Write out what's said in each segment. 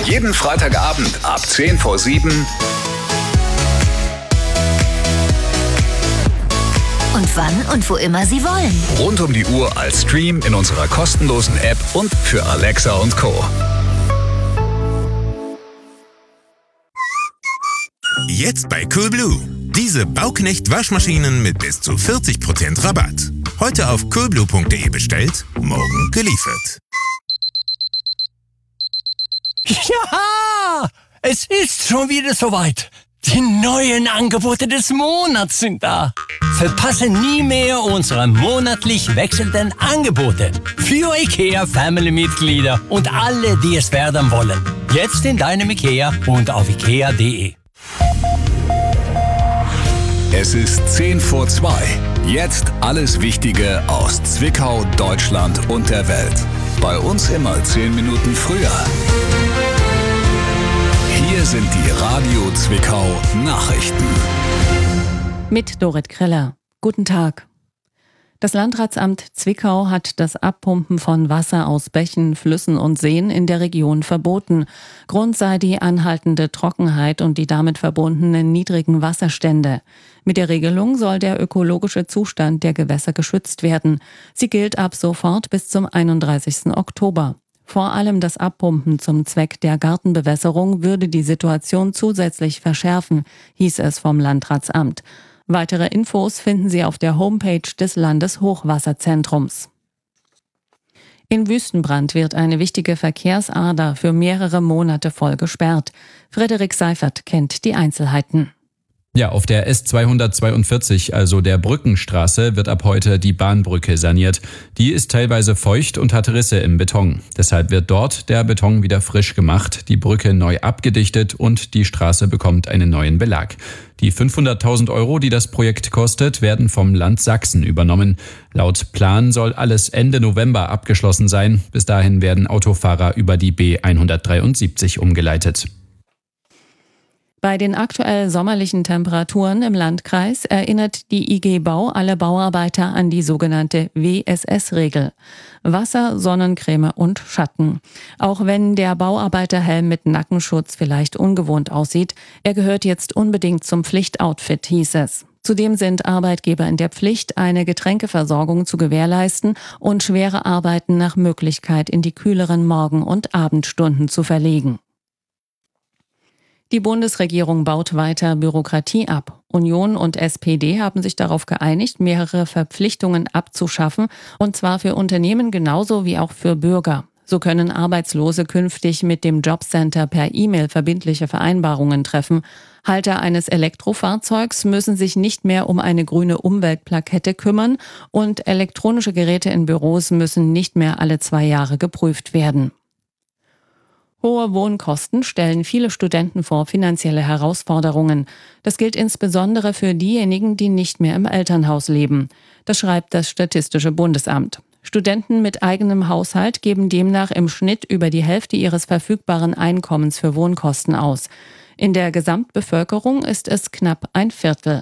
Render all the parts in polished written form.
Jeden Freitagabend ab 10 vor 7. Und wann und wo immer Sie wollen. Rund um die Uhr als Stream in unserer kostenlosen App und für Alexa und Co. Jetzt bei Coolblue. Diese Bauknecht-Waschmaschinen mit bis zu 40% Rabatt. Heute auf coolblue.de bestellt, morgen geliefert. Ja, es ist schon wieder soweit. Die neuen Angebote des Monats sind da. Verpasse nie mehr unsere monatlich wechselnden Angebote für IKEA-Family-Mitglieder und alle, die es werden wollen. Jetzt in deinem IKEA und auf ikea.de. Es ist 10 vor 2. Jetzt alles Wichtige aus Zwickau, Deutschland und der Welt. Bei uns immer 10 Minuten früher. Hier sind die Radio Zwickau Nachrichten. Mit Dorit Kreller. Guten Tag. Das Landratsamt Zwickau hat das Abpumpen von Wasser aus Bächen, Flüssen und Seen in der Region verboten. Grund sei die anhaltende Trockenheit und die damit verbundenen niedrigen Wasserstände. Mit der Regelung soll der ökologische Zustand der Gewässer geschützt werden. Sie gilt ab sofort bis zum 31. Oktober. Vor allem das Abpumpen zum Zweck der Gartenbewässerung würde die Situation zusätzlich verschärfen, hieß es vom Landratsamt. Weitere Infos finden Sie auf der Homepage des Landeshochwasserzentrums. In Wüstenbrand wird eine wichtige Verkehrsader für mehrere Monate voll gesperrt. Frederik Seifert kennt die Einzelheiten. Ja, auf der S242, also der Brückenstraße, wird ab heute die Bahnbrücke saniert. Die ist teilweise feucht und hat Risse im Beton. Deshalb wird dort der Beton wieder frisch gemacht, die Brücke neu abgedichtet und die Straße bekommt einen neuen Belag. Die 500.000 Euro, die das Projekt kostet, werden vom Land Sachsen übernommen. Laut Plan soll alles Ende November abgeschlossen sein. Bis dahin werden Autofahrer über die B173 umgeleitet. Bei den aktuell sommerlichen Temperaturen im Landkreis erinnert die IG Bau alle Bauarbeiter an die sogenannte WSS-Regel. Wasser, Sonnencreme und Schatten. Auch wenn der Bauarbeiterhelm mit Nackenschutz vielleicht ungewohnt aussieht, er gehört jetzt unbedingt zum Pflichtoutfit, hieß es. Zudem sind Arbeitgeber in der Pflicht, eine Getränkeversorgung zu gewährleisten und schwere Arbeiten nach Möglichkeit in die kühleren Morgen- und Abendstunden zu verlegen. Die Bundesregierung baut weiter Bürokratie ab. Union und SPD haben sich darauf geeinigt, mehrere Verpflichtungen abzuschaffen, und zwar für Unternehmen genauso wie auch für Bürger. So können Arbeitslose künftig mit dem Jobcenter per E-Mail verbindliche Vereinbarungen treffen. Halter eines Elektrofahrzeugs müssen sich nicht mehr um eine grüne Umweltplakette kümmern und elektronische Geräte in Büros müssen nicht mehr alle 2 Jahre geprüft werden. Hohe Wohnkosten stellen viele Studenten vor finanzielle Herausforderungen. Das gilt insbesondere für diejenigen, die nicht mehr im Elternhaus leben. Das schreibt das Statistische Bundesamt. Studenten mit eigenem Haushalt geben demnach im Schnitt über die Hälfte ihres verfügbaren Einkommens für Wohnkosten aus. In der Gesamtbevölkerung ist es knapp ein Viertel.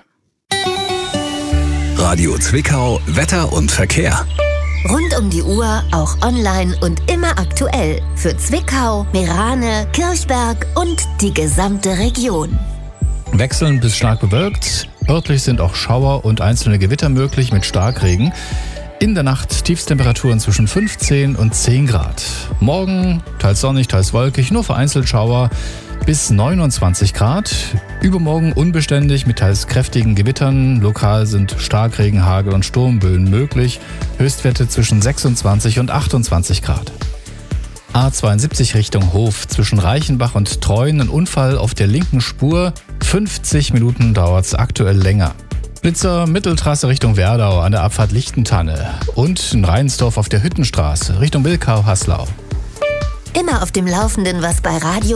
Radio Zwickau, Wetter und Verkehr. Rund um die Uhr, auch online und immer aktuell. Für Zwickau, Meerane, Kirchberg und die gesamte Region. Wechselnd bis stark bewölkt. Örtlich sind auch Schauer und einzelne Gewitter möglich mit Starkregen. In der Nacht Tiefstemperaturen zwischen 15 und 10 Grad. Morgen teils sonnig, teils wolkig, nur vereinzelt Schauer bis 29 Grad. Übermorgen unbeständig mit teils kräftigen Gewittern. Lokal sind Starkregen, Hagel und Sturmböen möglich. Höchstwerte zwischen 26 und 28 Grad. A72 Richtung Hof. Zwischen Reichenbach und Treuen ein Unfall auf der linken Spur. 50 Minuten dauert es aktuell länger. Blitzer Mitteltrasse Richtung Werdau an der Abfahrt Lichtentanne. Und in Reinsdorf auf der Hüttenstraße Richtung Wilkau-Haslau. Immer auf dem Laufenden, was bei Radio